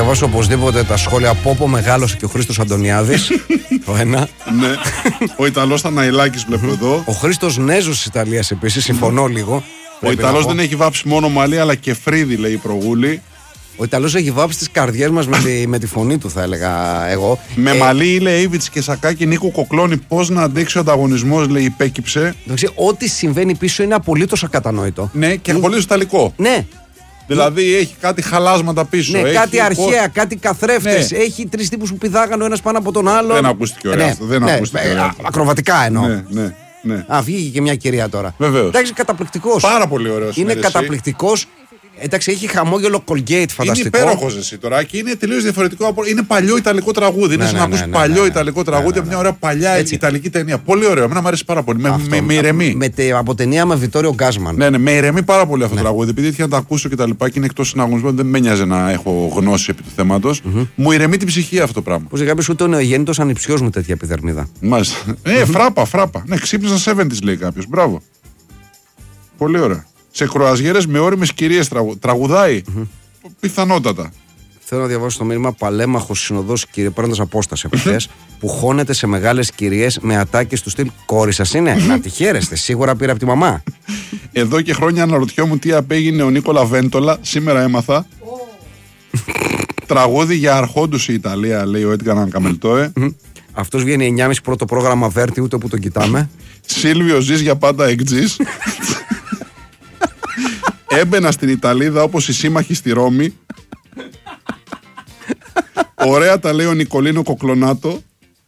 διαβάσω οπωσδήποτε τα σχόλια από όπου μεγάλωσε και ο Χρήστος Αντωνιάδης. Το ένα. Ναι. Ο Ιταλός Θαναηλάκης βλέπω εδώ. Ο Χρήστος Νέζος της Ιταλίας επίσης, συμφωνώ λίγο. Ο Ιταλός δεν έχει βάψει μόνο μαλλί, αλλά και φρύδι, λέει η Προγούλη. Ο Ιταλός έχει βάψει τις καρδιές μας με τη φωνή του, θα έλεγα εγώ. Με μαλλί, Ηλεΐβιτς και σακάκι Νίκο Κοκλώνη, πώς να αντέξει ο ανταγωνισμός, λέει, υπέκυψε. Ό,τι συμβαίνει πίσω είναι απολύτως ακατανόητο. Ναι, και απολύτως ιταλικό. Ναι. Δηλαδή έχει κάτι χαλάσματα πίσω. Ναι, έχει κάτι αρχαία, κάτι καθρέφτες. Ναι. Έχει 3 τύπους που πηδάγαν ο ένας πάνω από τον άλλο. Δεν ακούστηκε ωραία αυτό. Δεν ακούστηκε ωραία. Ακροβατικά εννοώ. Ναι. Βγήκε και μια κυρία τώρα. Βεβαίως. Εντάξει, καταπληκτικός. Πάρα πολύ ωραίος. Είναι καταπληκτικός. Εντάξει, έχει χαμόγελο Colgate, φανταστικό. Είναι υπέροχος εσύ τώρα και είναι τελείως διαφορετικό. Είναι παλιό ιταλικό τραγούδι. Είναι σαν να ακούς παλιό ιταλικό τραγούδι από μια ωραία παλιά ιταλική ταινία. Πολύ ωραίο. Εμένα μου αρέσει πάρα πολύ. Με ηρεμεί. Από ταινία με Βιτόριο Γκάσμαν. Ναι, με ηρεμεί πάρα πολύ αυτό το τραγούδι. Επειδή ήθελα να το ακούσω και τα λοιπά και είναι εκτός συναγωνισμού, δεν με νοιάζει να έχω γνώση επί του θέματος. Μου ηρεμεί την ψυχή αυτό το πράγμα. Πώ κάποιο ούτε ο νεογέννητος ανιψιός μου τέτοια επιδερμίδα. Μάλιστα. Φράπα. Ναι, ξύπνησα 70's λέει κάποιο. Μπράβο. Πολύ ωραία. Σε κρουαζιέρες με ώριμες κυρίες τραγουδάει. Πιθανότατα. Θέλω να διαβάσω το μήνυμα Παλέμαχος συνοδός, κύριε, παίρνοντας απόσταση από χθες, που χώνεται σε μεγάλες κυρίες με ατάκες του στυλ. Κόρη σας είναι, να τη χαίρεστε, σίγουρα πήρε από τη μαμά. Εδώ και χρόνια αναρωτιόμουν τι απέγινε ο Νίκολα Βέντολα. Σήμερα έμαθα. Τραγούδι για αρχόντους η Ιταλία, λέει ο Έντγκαραν Καμελτόε. Αυτός βγαίνει 9.30 πρώτο πρόγραμμα Βέρτη, ούτε που τον κοιτάμε. Σίλβιο, ζεις για πάντα εκτζής. Έμπαινα στην Ιταλίδα όπως οι σύμμαχοι στη Ρώμη. Ωραία τα λέει ο Νικολίνο Κοκλονάτο.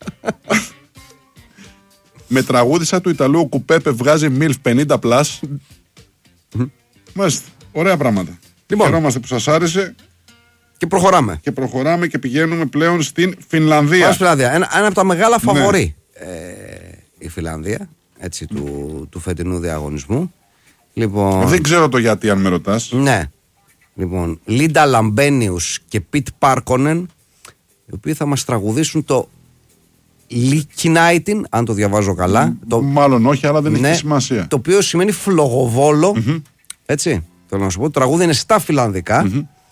Με τραγούδισα του Ιταλού ο Κουπέπε βγάζει MILF 50+. Μάλιστα, ωραία πράγματα. Λοιπόν, χαιρόμαστε που σας άρεσε. Και προχωράμε. Και πηγαίνουμε πλέον στην Φινλανδία. Πάμε Φινλανδία. Ένα από τα μεγάλα φαβορί. Η Φινλανδία, έτσι, του φετινού διαγωνισμού. Λοιπόν, δεν ξέρω το γιατί, αν με ρωτάς. Ναι. Λοιπόν, Λίντα Λαμπένιους και Πιτ Πάρκονεν, οι οποίοι θα μας τραγουδήσουν το Λικινάιτιν, αν το διαβάζω καλά. Μάλλον όχι, αλλά δεν έχει σημασία. Το οποίο σημαίνει φλογοβόλο. Έτσι. Θέλω να σου πω, το τραγούδι είναι στα φιλανδικά.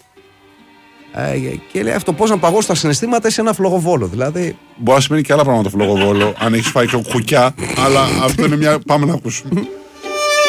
Και λέει αυτό, πώς να παγώσει τα συναισθήματα σε ένα φλογοβόλο. Δηλαδή. Μπορεί να σημαίνει και άλλα πράγματα το φλογοβόλο, αν έχει φάει και κουκιά, αλλά αυτό είναι μια. Πάμε να ακούσουμε.